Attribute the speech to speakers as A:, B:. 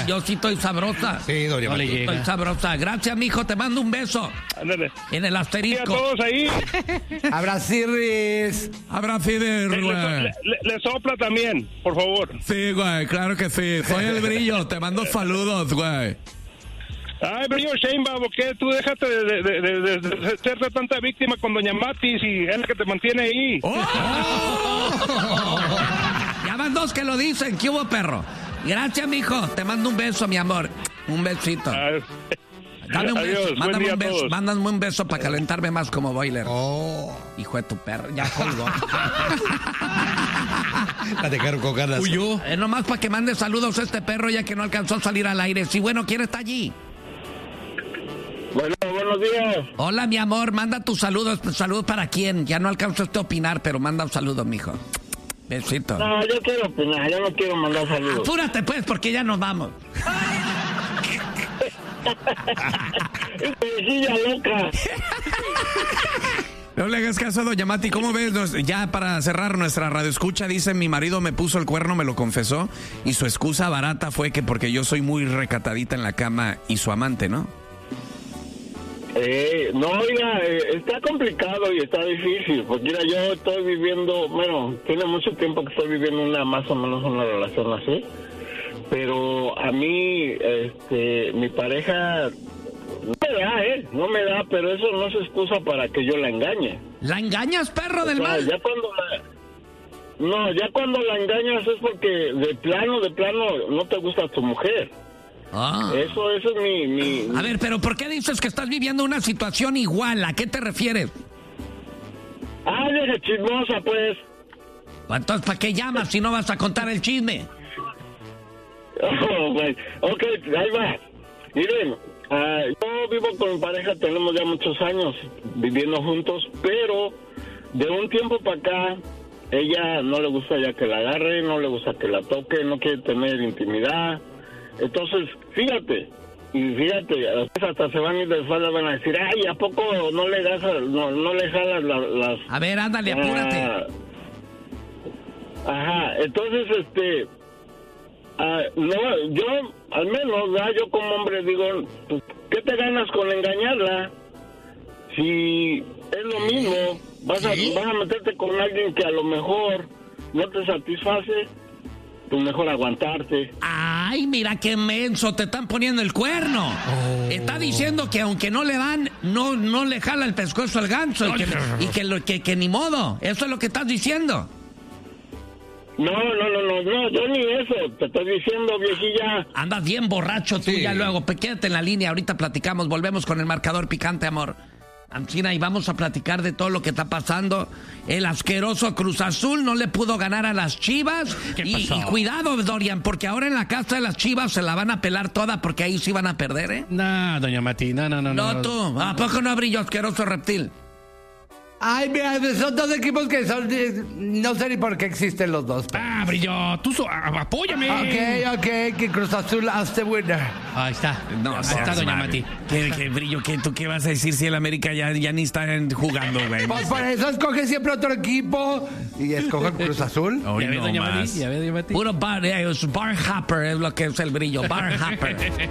A: Yo sí estoy sabrosa.
B: Sí, doña Mati.
A: Estoy sabrosa. Gracias, mijo. Te mando un beso.
C: Ándale.
A: En el asterisco.
C: A todos ahí.
D: Abraciris.
A: Abracides, güey.
C: Le sopla también, por favor.
A: Sí, güey, claro que sí. Soy el Brillo. Te mando saludos, güey.
C: Ay, Brillo Sheinbaum, ¿qué? Tú déjate de ser tanta víctima con doña Mati, si es la que te mantiene ahí.
A: ¡Oh! Ya van dos que lo dicen. ¿Qué hubo, perro? Gracias, mijo. Te mando un beso, mi amor. Un besito. Dame un beso. Mándame un beso. Mándame un beso para calentarme más como boiler.
B: Oh.
A: Hijo de tu perro. Ya colgó.
B: La dejaron con ganas.
A: Huyó. Nomás para que mande saludos a este perro ya que no alcanzó a salir al aire. Sí, bueno, ¿quién está allí?
E: Bueno, buenos días.
A: Hola, mi amor. Manda tus saludos. ¿Saludos para quién? Ya no alcanzaste a opinar, pero manda un saludo, mijo. Besito.
E: No, yo quiero opinar. Yo no quiero mandar saludos.
A: Apúrate, pues, porque ya nos vamos.
E: Viejilla loca.
A: No le hagas caso a doña Mati. ¿Cómo ves? Ya para cerrar nuestra radioescucha, dice: mi marido me puso el cuerno, me lo confesó, y su excusa barata fue que porque yo soy muy recatadita en la cama y su amante, ¿no?
E: No, oiga, está complicado y está difícil, porque mira, yo estoy viviendo, bueno, tiene mucho tiempo que estoy viviendo más o menos una relación así, pero a mí, mi pareja no me da, pero eso no es excusa para que yo la engañe.
A: ¿La engañas, perro del mal?
E: Ya cuando la engañas es porque de plano no te gusta tu mujer.
A: Ah.
E: Eso es mi...
A: A ver, pero ¿por qué dices que estás viviendo una situación igual? ¿A qué te refieres?
E: Vieja chismosa, pues.
A: Entonces, ¿para qué llamas si no vas a contar el chisme?
E: Oh, bueno. Ok, ahí va. Miren, yo vivo con mi pareja, tenemos ya muchos años viviendo juntos, pero de un tiempo para acá, ella no le gusta ya que la agarre, no le gusta que la toque, no quiere tener intimidad. Entonces, fíjate, hasta se van a ir de espalda, van a decir, ay, ¿a poco no le jalas las...
A: A ver, ándale, apúrate.
E: Ajá, entonces, no, yo, al menos, yo como hombre digo, pues, ¿qué te ganas con engañarla? Si es lo mismo, vas a meterte con alguien que a lo mejor no te satisface, pues mejor aguantarte.
A: Ay, mira qué menso, te están poniendo el cuerno. Oh. Está diciendo que aunque no le dan, no le jala el pescuezo al ganso y que ni modo. Eso es lo que estás diciendo.
E: No, yo ni eso, te estoy diciendo, viejilla.
A: Andas bien borracho tú, ya luego, quédate en la línea, ahorita platicamos, volvemos con el marcador picante, amor. Ancina, y vamos a platicar de todo lo que está pasando. El asqueroso Cruz Azul no le pudo ganar a las Chivas. Y cuidado, Dorian, porque ahora en la casa de las Chivas se la van a pelar toda porque ahí sí van a perder, ¿eh?
F: No, doña Mati, no.
A: No, tú, ¿a poco no, Brillo, asqueroso reptil?
D: Ay, mira, son dos equipos que son... No sé ni por qué existen los dos.
F: Brillo, tú apóyame.
D: Ok, que Cruz Azul hazte winner.
F: Ahí está.
A: No,
F: ahí está, doña Mati.
A: ¿Qué Brillo? ¿Tú qué vas a decir si el América ya ni está jugando, güey?
D: Pues por eso escoge siempre otro equipo. Y escoge Cruz Azul.
A: Hoy
F: ya ve, doña Mati.
A: Puro bar hopper es lo que es el Brillo. Bar hopper.